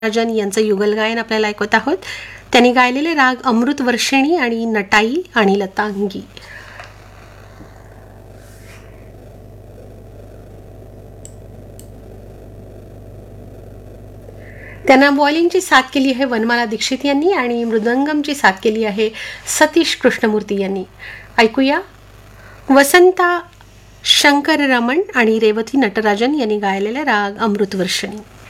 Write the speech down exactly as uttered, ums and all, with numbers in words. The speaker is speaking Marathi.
राजन यांचं युगल गायन आपल्याला ऐकत आहोत. त्यांनी गायलेले राग अमृतवर्षिणी आणि नटाई आणि लतांगी. त्यांना व्हायोलिनची साथ केली आहे वनमाला दीक्षित यांनी आणि मृदंगमची साथ केली आहे सतीश कृष्णमूर्ती यांनी. ऐकूया वसंता शंकर रमण आणि रेवती नटराजन यांनी गायलेले राग अमृतवर्षिणी.